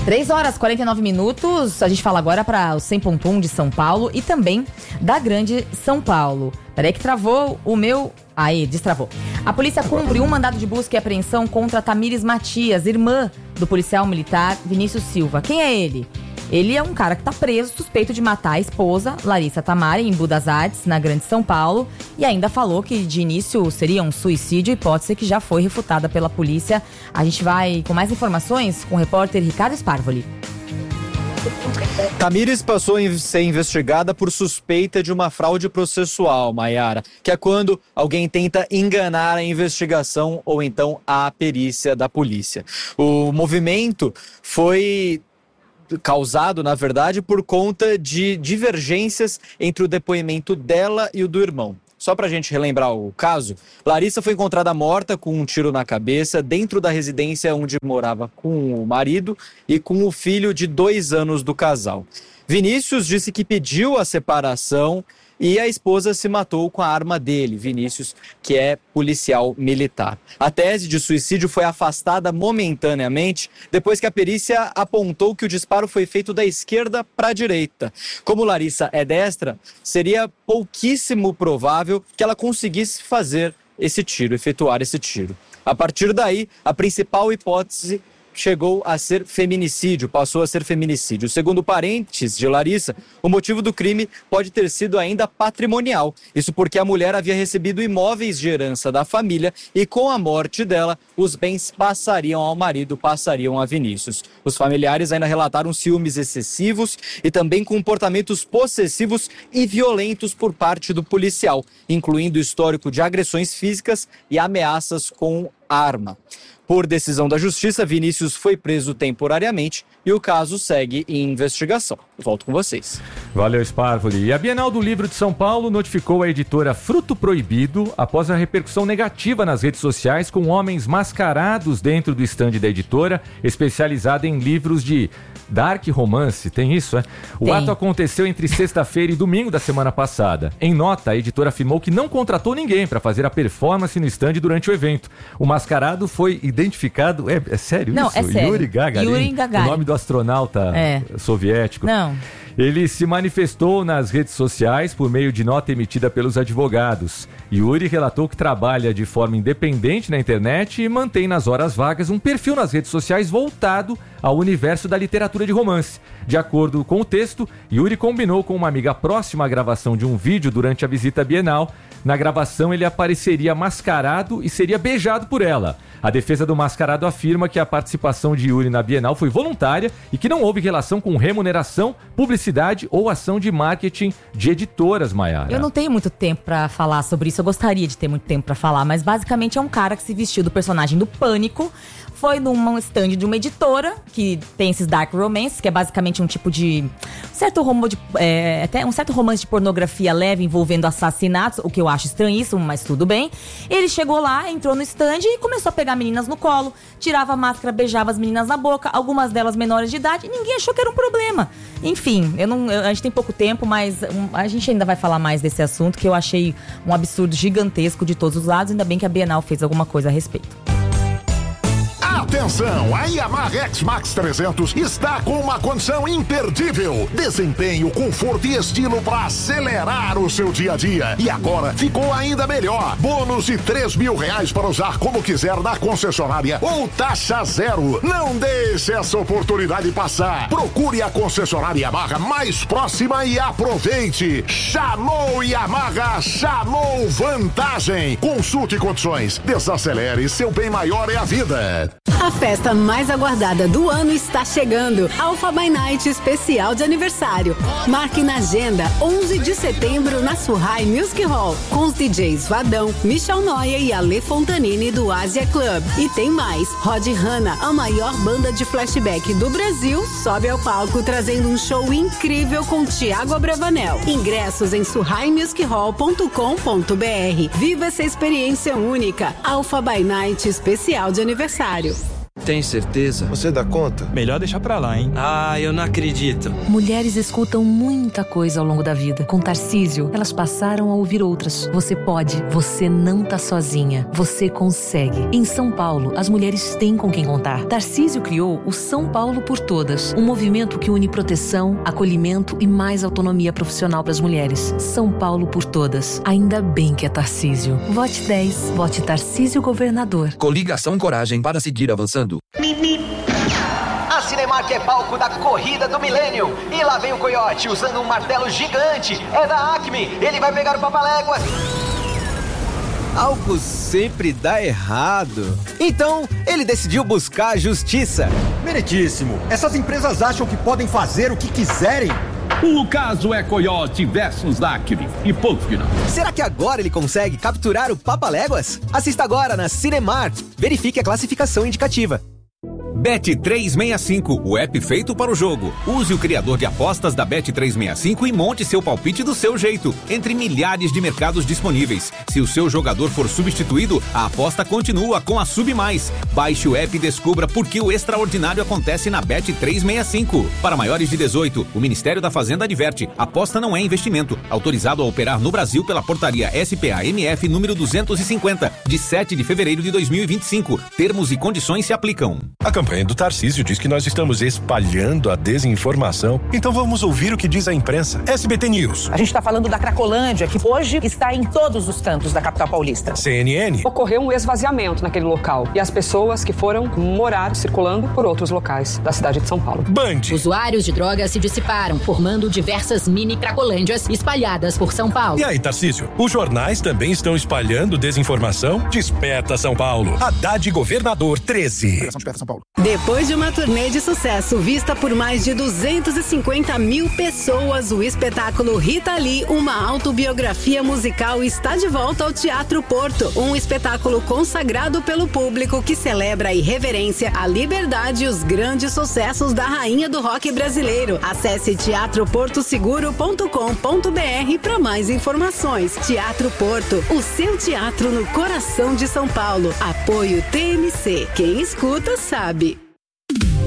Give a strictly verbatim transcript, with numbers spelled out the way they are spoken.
três horas e quarenta e nove minutos. A gente fala agora para o cem ponto um de São Paulo e também da Grande São Paulo. Peraí que travou o meu... Aí, destravou. A polícia cumpriu um mandado de busca e apreensão contra Tamires Matias, irmã do policial militar Vinícius Silva. Quem é ele? Ele é um cara que tá preso, suspeito de matar a esposa, Larissa Tamari, em Budas Artes, na Grande São Paulo. E ainda falou que de início seria um suicídio, hipótese que já foi refutada pela polícia. A gente vai com mais informações com o repórter Ricardo Sparvoli. Tamires passou a ser investigada por suspeita de uma fraude processual, Maiara, que é quando alguém tenta enganar a investigação ou então a perícia da polícia. O movimento foi causado, na verdade, por conta de divergências entre o depoimento dela e o do irmão. Só para a gente relembrar o caso, Larissa foi encontrada morta com um tiro na cabeça dentro da residência onde morava com o marido e com o filho de dois anos do casal. Vinícius disse que pediu a separação e a esposa se matou com a arma dele, Vinícius, que é policial militar. A tese de suicídio foi afastada momentaneamente depois que a perícia apontou que o disparo foi feito da esquerda para a direita. Como Larissa é destra, seria pouquíssimo provável que ela conseguisse fazer esse tiro, efetuar esse tiro. A partir daí, a principal hipótese chegou a ser feminicídio, passou a ser feminicídio. Segundo parentes de Larissa, o motivo do crime pode ter sido ainda patrimonial. Isso porque a mulher havia recebido imóveis de herança da família e com a morte dela, os bens passariam ao marido, passariam a Vinícius. Os familiares ainda relataram ciúmes excessivos e também comportamentos possessivos e violentos por parte do policial, incluindo histórico de agressões físicas e ameaças com arma. Por decisão da Justiça, Vinícius foi preso temporariamente e o caso segue em investigação. Volto com vocês. Valeu, Sparvoli. E a Bienal do Livro de São Paulo notificou a editora Fruto Proibido após a repercussão negativa nas redes sociais com homens mascarados dentro do estande da editora, especializada em livros de dark romance. Tem isso, é? O Tem. ato aconteceu entre sexta-feira e domingo da semana passada. Em nota, a editora afirmou que não contratou ninguém para fazer a performance no estande durante o evento. O mascarado foi identificado... É, é sério Não, isso? é sério. Yuri Gagarin. Yuri Gagarin. O nome do astronauta É. soviético. Não. Ele se manifestou nas redes sociais por meio de nota emitida pelos advogados. Yuri relatou que trabalha de forma independente na internet e mantém nas horas vagas um perfil nas redes sociais voltado ao universo da literatura de romance. De acordo com o texto, Yuri combinou com uma amiga próxima a gravação de um vídeo durante a visita à Bienal. Na gravação, ele apareceria mascarado e seria beijado por ela. A defesa do mascarado afirma que a participação de Yuri na Bienal foi voluntária e que não houve relação com remuneração, publicidade ou ação de marketing de editoras, Maiara. Eu não tenho muito tempo pra falar sobre isso, eu gostaria de ter muito tempo pra falar, mas basicamente é um cara que se vestiu do personagem do Pânico, foi num stand de uma editora que tem esses dark romances, que é basicamente um tipo de um certo, romance de, é, até um certo romance de pornografia leve envolvendo assassinatos, o que eu acho estranhíssimo, mas tudo bem. Ele chegou lá, entrou no stand e começou a pegar meninas no colo, tirava a máscara, beijava as meninas na boca, algumas delas menores de idade, e ninguém achou que era um problema. Enfim, eu não, eu, a gente tem pouco tempo, mas um, a gente ainda vai falar mais desse assunto, que eu achei um absurdo gigantesco de todos os lados, ainda bem que a Bienal fez alguma coisa a respeito. Atenção, a Yamaha X-Max trezentos está com uma condição imperdível. Desempenho, conforto e estilo para acelerar o seu dia a dia. E agora ficou ainda melhor. Bônus de três mil reais para usar como quiser na concessionária ou taxa zero. Não deixe essa oportunidade passar. Procure a concessionária Yamaha mais próxima e aproveite. Chamou Yamaha, chamou vantagem. Consulte condições. Desacelere, seu bem maior é a vida. A festa mais aguardada do ano está chegando. Alpha by Night especial de aniversário. Marque na agenda onze de setembro na Surrai Music Hall com os D Js Vadão, Michel Noia e Ale Fontanini do Asia Club. E tem mais. Rod Hanna, a maior banda de flashback do Brasil, sobe ao palco trazendo um show incrível com Thiago Abravanel. Ingressos em surrai music hall ponto com ponto b r. Viva essa experiência única. Alpha by Night especial de aniversário. Tem certeza? Você dá conta? Melhor deixar pra lá, hein? Ah, eu não acredito. Mulheres escutam muita coisa ao longo da vida. Com Tarcísio, elas passaram a ouvir outras. Você pode, você não tá sozinha. Você consegue. Em São Paulo, as mulheres têm com quem contar. Tarcísio criou o São Paulo por Todas, um movimento que une proteção, acolhimento e mais autonomia profissional para as mulheres. São Paulo por Todas. Ainda bem que é Tarcísio. Vote dez. Vote Tarcísio Governador. Coligação Coragem para seguir avançando. A Cinemark é palco da corrida do milênio. E lá vem o Coyote usando um martelo gigante. É da Acme. Ele vai pegar o Papaléguas. Algo sempre dá errado. Então, ele decidiu buscar a justiça. Meritíssimo. Essas empresas acham que podem fazer o que quiserem. O caso é Coyote versus Acme e ponto final. Será que agora ele consegue capturar o Papaléguas? Assista agora na Cinemark. Verifique a classificação indicativa. Bet trezentos e sessenta e cinco, o app feito para o jogo. Use o criador de apostas da Bet trezentos e sessenta e cinco e monte seu palpite do seu jeito, entre milhares de mercados disponíveis. Se o seu jogador for substituído, a aposta continua com a Sub Mais. Baixe o app e descubra por que o extraordinário acontece na Bet trezentos e sessenta e cinco. Para maiores de dezoito, o Ministério da Fazenda adverte: aposta não é investimento. Autorizado a operar no Brasil pela portaria S P A M F número duzentos e cinquenta, de sete de fevereiro de dois mil e vinte e cinco. Termos e condições se aplicam. A campanha do Tarcísio diz que nós estamos espalhando a desinformação. Então vamos ouvir o que diz a imprensa. S B T News. A gente está falando da Cracolândia, que hoje está em todos os cantos da capital paulista. C N N. Ocorreu um esvaziamento naquele local e as pessoas que foram morar circulando por outros locais da cidade de São Paulo. Band. Usuários de drogas se dissiparam, formando diversas mini Cracolândias espalhadas por São Paulo. E aí, Tarcísio? Os jornais também estão espalhando desinformação? Desperta São Paulo. Haddad Governador treze. Desperta São Paulo. Depois de uma turnê de sucesso vista por mais de duzentas e cinquenta mil pessoas, o espetáculo Rita Lee, uma autobiografia musical, está de volta ao Teatro Porto. Um espetáculo consagrado pelo público que celebra a irreverência, a liberdade e os grandes sucessos da rainha do rock brasileiro. Acesse teatro porto seguro ponto com ponto b r para mais informações. Teatro Porto, o seu teatro no coração de São Paulo. Apoio T M C. Quem escuta sabe.